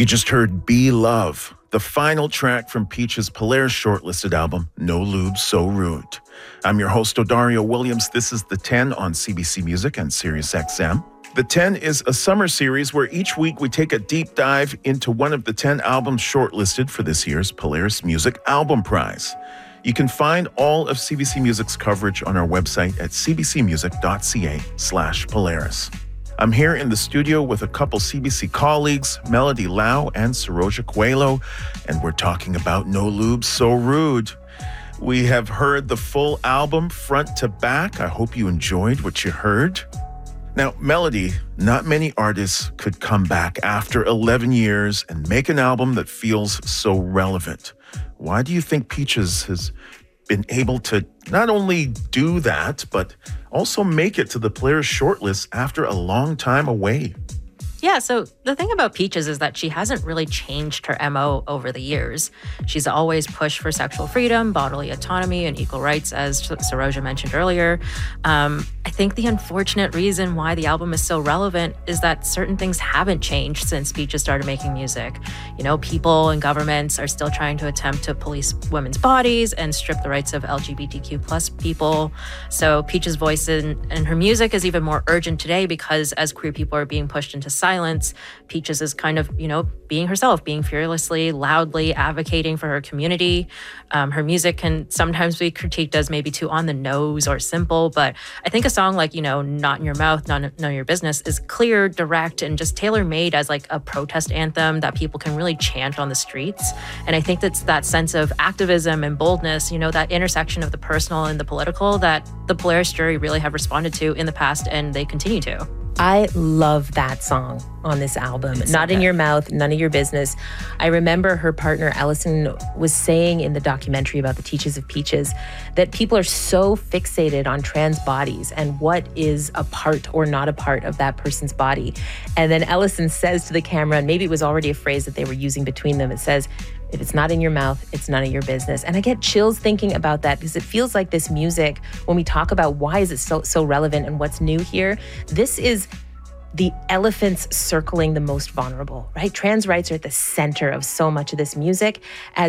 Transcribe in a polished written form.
You just heard Be Love, the final track from Peach's Polaris shortlisted album, No Lube, So Rude. I'm your host, Odario Williams. This is The 10 on CBC Music and SiriusXM. The 10 is a summer series where each week we take a deep dive into one of the 10 albums shortlisted for this year's Polaris Music Album Prize. You can find all of CBC Music's coverage on our website at cbcmusic.ca/Polaris. I'm here in the studio with a couple CBC colleagues, Melody Lau and Saroja Coelho, and we're talking about No Lube, So Rude. We have heard the full album front to back. I hope you enjoyed what you heard. Now, Melody, not many artists could come back after 11 years and make an album that feels so relevant. Why do you think Peaches has been able to not only do that, but also make it to the Polaris shortlist after a long time away? Yeah, so the thing about Peaches is that she hasn't really changed her MO over the years. She's always pushed for sexual freedom, bodily autonomy, and equal rights, as Saroja mentioned earlier. I think the unfortunate reason why the album is so relevant is that certain things haven't changed since Peaches started making music. You know, people and governments are still trying to attempt to police women's bodies and strip the rights of LGBTQ plus people. So Peaches' voice and her music is even more urgent today because as queer people are being pushed into silence, Peaches is kind of, being herself, being fearlessly, loudly advocating for her community. Her music can sometimes be critiqued as maybe too on the nose or simple, but I think a song like, Not in Your Mouth, None of Your Business is clear, direct, and just tailor-made as like a protest anthem that people can really chant on the streets. And I think that's that sense of activism and boldness, that intersection of the personal and the political that the Polaris jury really have responded to in the past, and they continue to. I love that song on this album. Not in Your Mouth, None of Your Business. I remember her partner, Ellison, was saying in the documentary about the Teachers of Peaches that people are so fixated on trans bodies and what is a part or not a part of that person's body. And then Ellison says to the camera, and maybe it was already a phrase that they were using between them, it says, if it's not in your mouth, it's none of your business. And I get chills thinking about that because it feels like this music, when we talk about why is it so relevant and what's new here, this is the elephants circling the most vulnerable, right? Trans rights are at the center of so much of this music. As